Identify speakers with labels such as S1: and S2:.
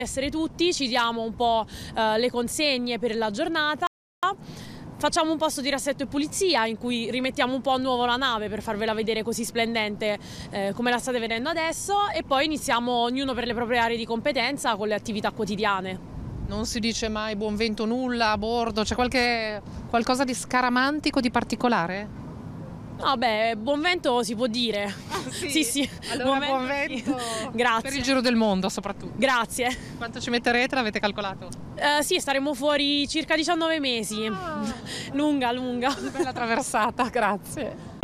S1: essere tutti, ci diamo un po' le consegne per la giornata, facciamo un posto di rassetto e pulizia in cui rimettiamo un po' a nuovo la nave per farvela vedere così splendente come la state vedendo adesso, e poi iniziamo ognuno per le proprie aree di competenza con le attività quotidiane.
S2: Non si dice mai buon vento nulla a bordo, c'è qualcosa di scaramantico, di particolare?
S1: No, beh, buon vento si può dire. Sì.
S2: Allora buon vento.
S1: Grazie.
S2: Per il giro del mondo soprattutto.
S1: Grazie.
S2: Quanto ci metterete, l'avete calcolato?
S1: Sì, staremo fuori circa 19 mesi. Lunga.
S2: Bella traversata, grazie.